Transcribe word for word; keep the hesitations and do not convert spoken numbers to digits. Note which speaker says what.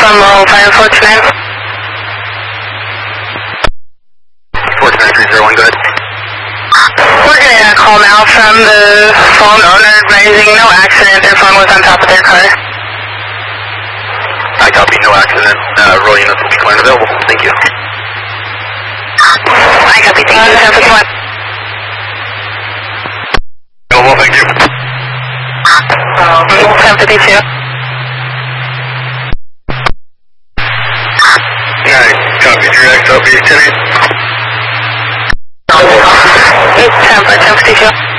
Speaker 1: from Roll Fire forty-nine.
Speaker 2: forty-nine three zero one, go ahead.
Speaker 1: We're getting a call now from the phone owner advising no accident. Their phone was on top of their car.
Speaker 2: I copy, no accident. Uh, roll units will be clear and available. Thank you.
Speaker 1: I copy, thank you. ten fifty-one.
Speaker 2: Available, thank you.
Speaker 1: Um, ten fifty-two.
Speaker 2: Alright, copy, direct, L B ten eight.
Speaker 1: It's ten fifty-two.